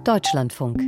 Deutschlandfunk.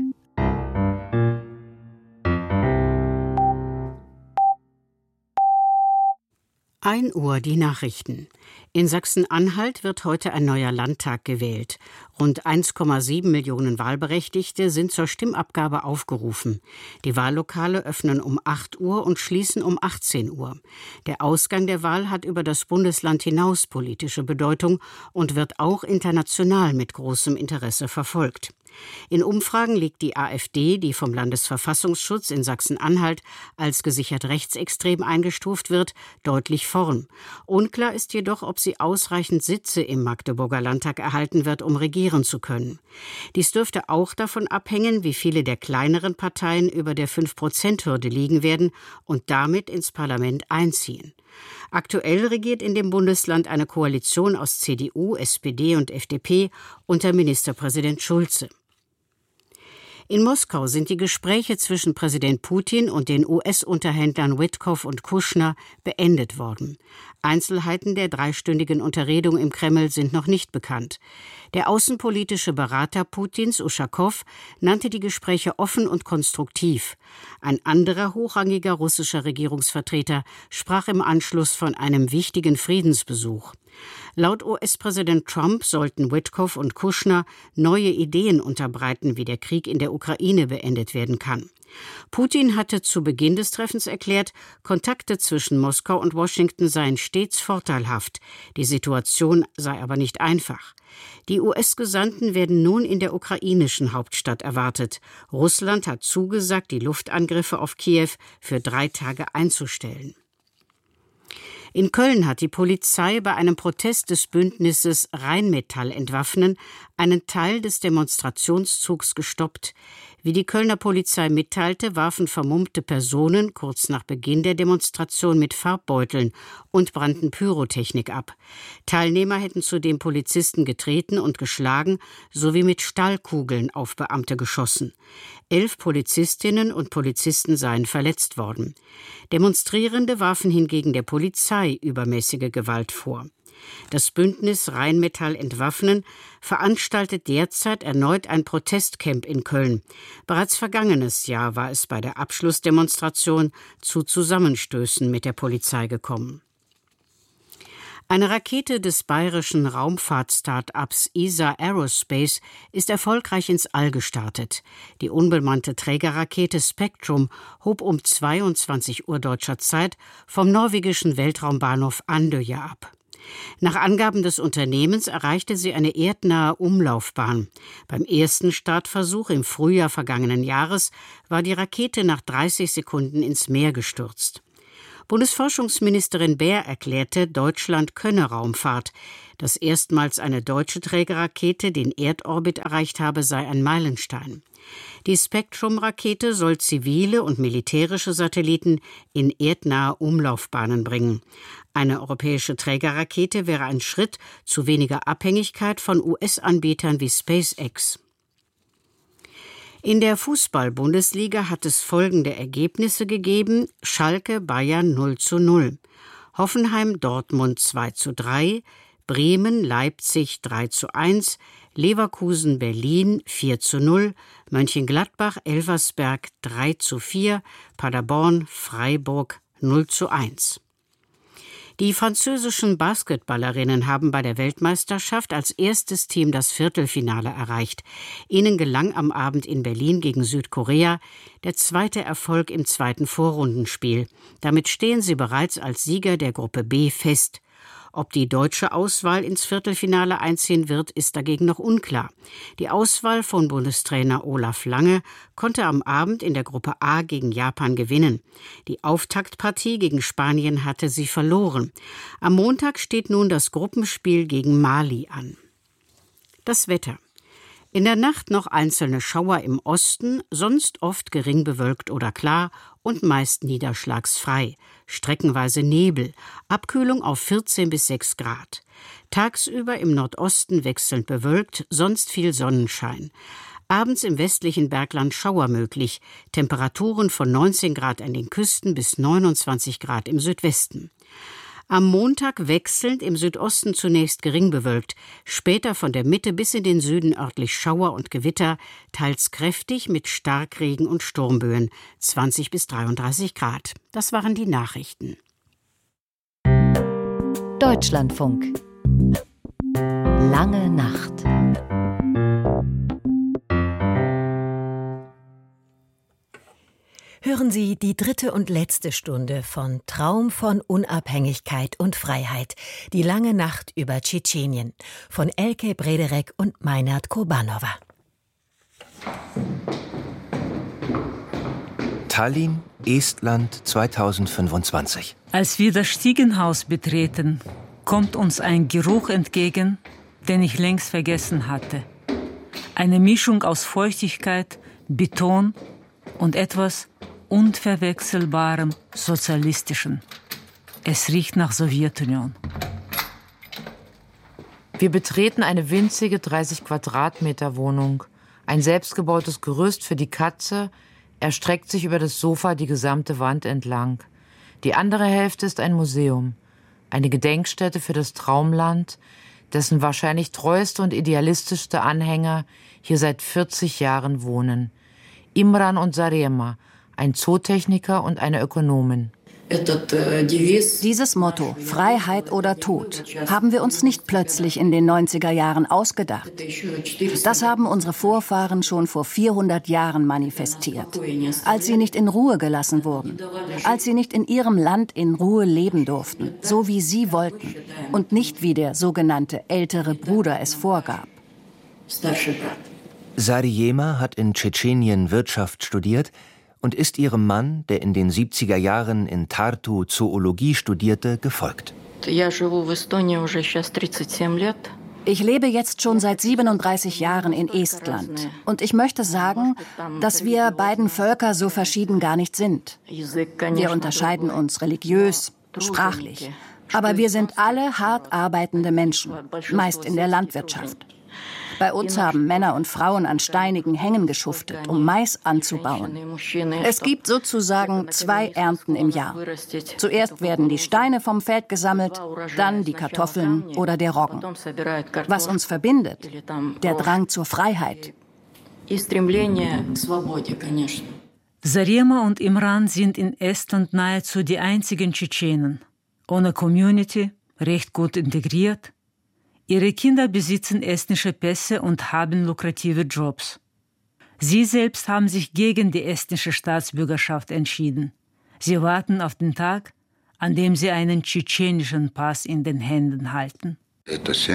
Uhr die Nachrichten. In Sachsen-Anhalt wird heute ein neuer Landtag gewählt. Rund 1,7 Millionen Wahlberechtigte sind zur Stimmabgabe aufgerufen. Die Wahllokale öffnen um 8 Uhr und schließen um 18 Uhr. Der Ausgang der Wahl hat über das Bundesland hinaus politische Bedeutung und wird auch international mit großem Interesse verfolgt. In Umfragen liegt die AfD, die vom Landesverfassungsschutz in Sachsen-Anhalt als gesichert rechtsextrem eingestuft wird, deutlich vorn. Unklar ist jedoch, ob sie ausreichend Sitze im Magdeburger Landtag erhalten wird, um regieren zu können. Dies dürfte auch davon abhängen, wie viele der kleineren Parteien über der 5%-Hürde liegen werden und damit ins Parlament einziehen. Aktuell regiert in dem Bundesland eine Koalition aus CDU, SPD und FDP unter Ministerpräsident Schulze. In Moskau sind die Gespräche zwischen Präsident Putin und den US-Unterhändlern Witkoff und Kushner beendet worden. Einzelheiten der dreistündigen Unterredung im Kreml sind noch nicht bekannt. Der außenpolitische Berater Putins, Uschakow, nannte die Gespräche offen und konstruktiv. Ein anderer hochrangiger russischer Regierungsvertreter sprach im Anschluss von einem wichtigen Friedensbesuch. Laut US-Präsident Trump sollten Witkoff und Kushner neue Ideen unterbreiten, wie der Krieg in der Ukraine beendet werden kann. Putin hatte zu Beginn des Treffens erklärt, Kontakte zwischen Moskau und Washington seien stets vorteilhaft. Die Situation sei aber nicht einfach. Die US-Gesandten werden nun in der ukrainischen Hauptstadt erwartet. Russland hat zugesagt, die Luftangriffe auf Kiew für 3 Tage einzustellen. In Köln hat die Polizei bei einem Protest des Bündnisses Rheinmetall entwaffnen einen Teil des Demonstrationszugs gestoppt. Wie die Kölner Polizei mitteilte, warfen vermummte Personen kurz nach Beginn der Demonstration mit Farbbeuteln und brannten Pyrotechnik ab. Teilnehmer hätten zudem Polizisten getreten und geschlagen sowie mit Stahlkugeln auf Beamte geschossen. 11 Polizistinnen und Polizisten seien verletzt worden. Demonstrierende warfen hingegen der Polizei übermäßige Gewalt vor. Das Bündnis Rheinmetall entwaffnen veranstaltet derzeit erneut ein Protestcamp in Köln. Bereits vergangenes Jahr war es bei der Abschlussdemonstration zu Zusammenstößen mit der Polizei gekommen. Eine Rakete des bayerischen Raumfahrt-Start-ups ESA Aerospace ist erfolgreich ins All gestartet. Die unbemannte Trägerrakete Spectrum hob um 22 Uhr deutscher Zeit vom norwegischen Weltraumbahnhof Andøya ab. Nach Angaben des Unternehmens erreichte sie eine erdnahe Umlaufbahn. Beim ersten Startversuch im Frühjahr vergangenen Jahres war die Rakete nach 30 Sekunden ins Meer gestürzt. Bundesforschungsministerin Baer erklärte, Deutschland könne Raumfahrt. Dass erstmals eine deutsche Trägerrakete den Erdorbit erreicht habe, sei ein Meilenstein. Die Spectrum-Rakete soll zivile und militärische Satelliten in erdnahe Umlaufbahnen bringen. Eine europäische Trägerrakete wäre ein Schritt zu weniger Abhängigkeit von US-Anbietern wie SpaceX. In der Fußball-Bundesliga hat es folgende Ergebnisse gegeben: Schalke Bayern 0:0, Hoffenheim Dortmund 2:3, Bremen Leipzig 3:1, Leverkusen Berlin 4:0, Mönchengladbach Elversberg 3:4, Paderborn Freiburg 0:1. Die französischen Basketballerinnen haben bei der Weltmeisterschaft als erstes Team das Viertelfinale erreicht. Ihnen gelang am Abend in Berlin gegen Südkorea der zweite Erfolg im zweiten Vorrundenspiel. Damit stehen sie bereits als Sieger der Gruppe B fest. Ob die deutsche Auswahl ins Viertelfinale einziehen wird, ist dagegen noch unklar. Die Auswahl von Bundestrainer Olaf Lange konnte am Abend in der Gruppe A gegen Japan gewinnen. Die Auftaktpartie gegen Spanien hatte sie verloren. Am Montag steht nun das Gruppenspiel gegen Mali an. Das Wetter. In der Nacht noch einzelne Schauer im Osten, sonst oft gering bewölkt oder klar und meist niederschlagsfrei. Streckenweise Nebel, Abkühlung auf 14 bis 6 Grad. Tagsüber im Nordosten wechselnd bewölkt, sonst viel Sonnenschein. Abends im westlichen Bergland Schauer möglich, Temperaturen von 19 Grad an den Küsten bis 29 Grad im Südwesten. Am Montag wechselnd im Südosten zunächst gering bewölkt, später von der Mitte bis in den Süden örtlich Schauer und Gewitter, teils kräftig mit Starkregen und Sturmböen, 20 bis 33 Grad. Das waren die Nachrichten. Deutschlandfunk. Lange Nacht. Hören Sie die 3. und letzte Stunde von Traum von Unabhängigkeit und Freiheit. Die lange Nacht über Tschetschenien von Elke Brederek und Meinert Kurbanova. Tallinn, Estland 2025. Als wir das Stiegenhaus betreten, kommt uns ein Geruch entgegen, den ich längst vergessen hatte. Eine Mischung aus Feuchtigkeit, Beton und etwas unverwechselbarem Sozialistischen. Es riecht nach Sowjetunion. Wir betreten eine winzige 30 Quadratmeter Wohnung. Ein selbstgebautes Gerüst für die Katze erstreckt sich über das Sofa die gesamte Wand entlang. Die andere Hälfte ist ein Museum, eine Gedenkstätte für das Traumland, dessen wahrscheinlich treueste und idealistischste Anhänger hier seit 40 Jahren wohnen. Imran und Zarema, ein Zootechniker und eine Ökonomin. Dieses Motto, Freiheit oder Tod, haben wir uns nicht plötzlich in den 90er Jahren ausgedacht. Das haben unsere Vorfahren schon vor 400 Jahren manifestiert, als sie nicht in Ruhe gelassen wurden, als sie nicht in ihrem Land in Ruhe leben durften, so wie sie wollten und nicht wie der sogenannte ältere Bruder es vorgab. Zarema hat in Tschetschenien Wirtschaft studiert und ist ihrem Mann, der in den 70er Jahren in Tartu Zoologie studierte, gefolgt. Ich lebe jetzt schon seit 37 Jahren in Estland. Und ich möchte sagen, dass wir beiden Völker so verschieden gar nicht sind. Wir unterscheiden uns religiös, sprachlich. Aber wir sind alle hart arbeitende Menschen, meist in der Landwirtschaft. Bei uns haben Männer und Frauen an steinigen Hängen geschuftet, um Mais anzubauen. Es gibt sozusagen 2 Ernten im Jahr. Zuerst werden die Steine vom Feld gesammelt, dann die Kartoffeln oder der Roggen. Was uns verbindet? Der Drang zur Freiheit. Zarema und Imran sind in Estland nahezu die einzigen Tschetschenen. Ohne Community, recht gut integriert. Ihre Kinder besitzen estnische Pässe und haben lukrative Jobs. Sie selbst haben sich gegen die estnische Staatsbürgerschaft entschieden. Sie warten auf den Tag, an dem sie einen tschetschenischen Pass in den Händen halten. Es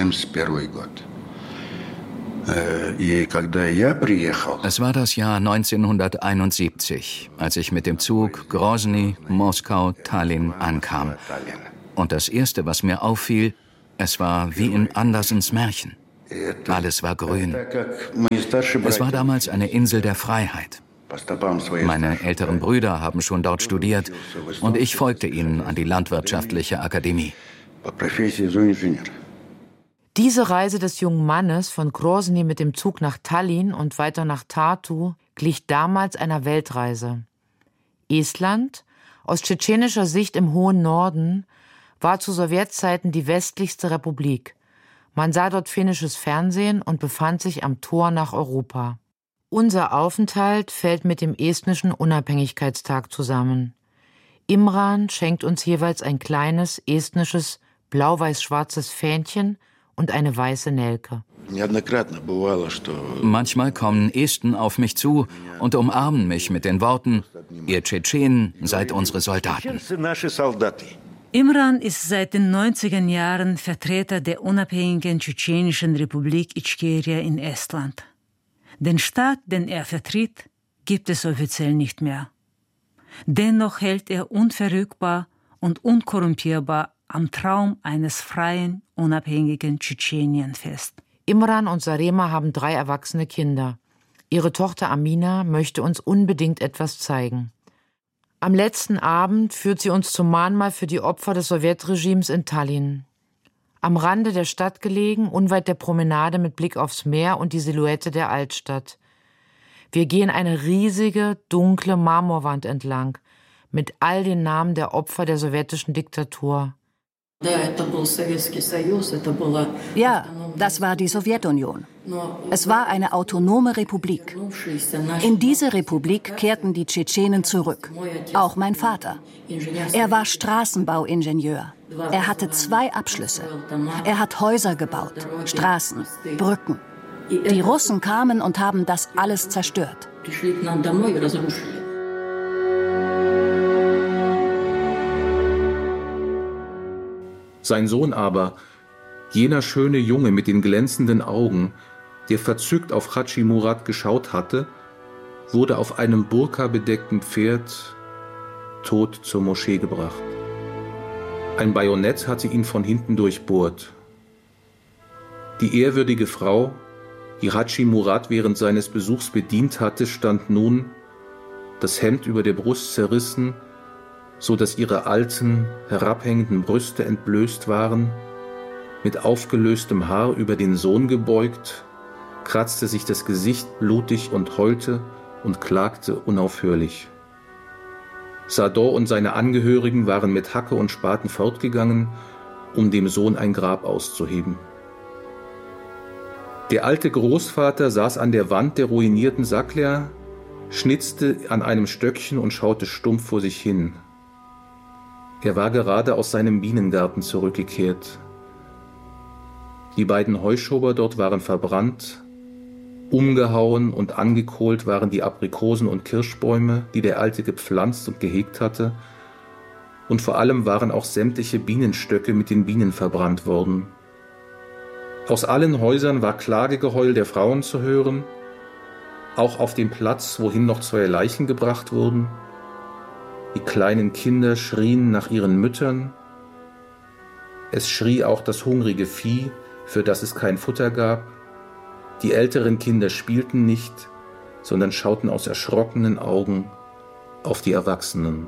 war das Jahr 1971, als ich mit dem Zug Grozny, Moskau, Tallinn ankam. Und das Erste, was mir auffiel, es war wie in Andersens Märchen. Alles war grün. Es war damals eine Insel der Freiheit. Meine älteren Brüder haben schon dort studiert und ich folgte ihnen an die Landwirtschaftliche Akademie. Diese Reise des jungen Mannes von Grozny mit dem Zug nach Tallinn und weiter nach Tartu glich damals einer Weltreise. Estland, aus tschetschenischer Sicht im hohen Norden, war zu Sowjetzeiten die westlichste Republik. Man sah dort finnisches Fernsehen und befand sich am Tor nach Europa. Unser Aufenthalt fällt mit dem estnischen Unabhängigkeitstag zusammen. Imran schenkt uns jeweils ein kleines estnisches blau-weiß-schwarzes Fähnchen und eine weiße Nelke. Manchmal kommen Esten auf mich zu und umarmen mich mit den Worten: Ihr Tschetschenen seid unsere Soldaten. Imran ist seit den 90er Jahren Vertreter der unabhängigen tschetschenischen Republik Ichkeria in Estland. Den Staat, den er vertritt, gibt es offiziell nicht mehr. Dennoch hält er unverrückbar und unkorrumpierbar am Traum eines freien, unabhängigen Tschetschenien fest. Imran und Zarema haben 3 erwachsene Kinder. Ihre Tochter Amina möchte uns unbedingt etwas zeigen. Am letzten Abend führt sie uns zum Mahnmal für die Opfer des Sowjetregimes in Tallinn. Am Rande der Stadt gelegen, unweit der Promenade mit Blick aufs Meer und die Silhouette der Altstadt. Wir gehen eine riesige, dunkle Marmorwand entlang, mit all den Namen der Opfer der sowjetischen Diktatur. Ja, das war die Sowjetunion. Es war eine autonome Republik. In diese Republik kehrten die Tschetschenen zurück. Auch mein Vater. Er war Straßenbauingenieur. Er hatte 2 Abschlüsse. Er hat Häuser gebaut, Straßen, Brücken. Die Russen kamen und haben das alles zerstört. Sein Sohn aber, jener schöne Junge mit den glänzenden Augen, der verzückt auf Hadschi Murat geschaut hatte, wurde auf einem burka-bedeckten Pferd tot zur Moschee gebracht. Ein Bajonett hatte ihn von hinten durchbohrt. Die ehrwürdige Frau, die Hadschi Murat während seines Besuchs bedient hatte, stand nun, das Hemd über der Brust zerrissen, so dass ihre alten, herabhängenden Brüste entblößt waren, mit aufgelöstem Haar über den Sohn gebeugt, kratzte sich das Gesicht blutig und heulte und klagte unaufhörlich. Sador und seine Angehörigen waren mit Hacke und Spaten fortgegangen, um dem Sohn ein Grab auszuheben. Der alte Großvater saß an der Wand der ruinierten Sakler, schnitzte an einem Stöckchen und schaute stumpf vor sich hin. Er war gerade aus seinem Bienengarten zurückgekehrt. Die beiden Heuschober dort waren verbrannt, umgehauen und angekohlt waren die Aprikosen- und Kirschbäume, die der Alte gepflanzt und gehegt hatte, und vor allem waren auch sämtliche Bienenstöcke mit den Bienen verbrannt worden. Aus allen Häusern war Klagegeheul der Frauen zu hören, auch auf dem Platz, wohin noch 2 Leichen gebracht wurden. Die kleinen Kinder schrien nach ihren Müttern. Es schrie auch das hungrige Vieh, für das es kein Futter gab. Die älteren Kinder spielten nicht, sondern schauten aus erschrockenen Augen auf die Erwachsenen.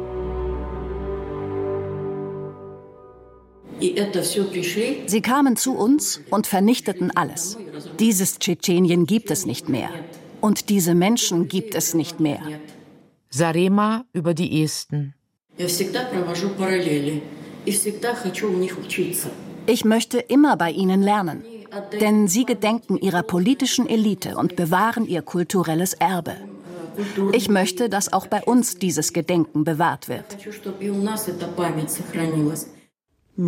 Sie kamen zu uns und vernichteten alles. Dieses Tschetschenien gibt es nicht mehr. Und diese Menschen gibt es nicht mehr. Zarema über die Esten. Ich möchte immer bei ihnen lernen, denn sie gedenken ihrer politischen Elite und bewahren ihr kulturelles Erbe. Ich möchte, dass auch bei uns dieses Gedenken bewahrt wird.